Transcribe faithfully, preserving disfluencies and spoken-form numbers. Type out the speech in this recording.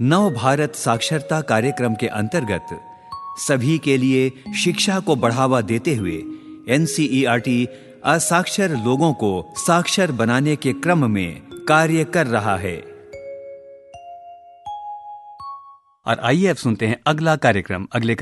नव भारत साक्षरता कार्यक्रम के अंतर्गत सभी के लिए शिक्षा को बढ़ावा देते हुए एनसीईआरटी असाक्षर लोगों को साक्षर बनाने के क्रम में कार्य कर रहा है। और आइए अब सुनते हैं अगला कार्यक्रम अगले